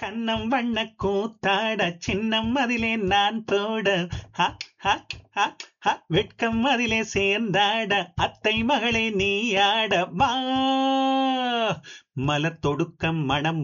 கண்ணம் வண்ண கூத்தாட சின்னம் அதிலே நான் போட ஹ, ஹ, ஹ, ஹ, வெட்கம் அதிலே சேர்ந்தாட அத்தை மகளே நீ ஆட வா மலர் தொடுக்கம் மணம்